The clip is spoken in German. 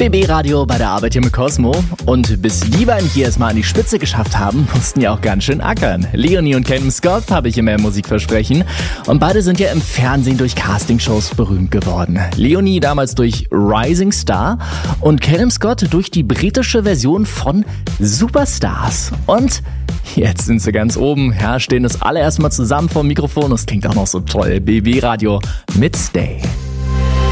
BB Radio bei der Arbeit hier mit Cosmo. Und bis die beiden hier erstmal an die Spitze geschafft haben, mussten ja auch ganz schön ackern. Leonie und Callum Scott habe ich immer im Musikversprechen. Und beide sind ja im Fernsehen durch Castingshows berühmt geworden. Leonie damals durch Rising Star und Callum Scott durch die britische Version von Superstars. Und jetzt sind sie ganz oben. Ja, stehen das alle erstmal zusammen vor dem Mikrofon. Das klingt auch noch so toll. BB Radio mit Stay.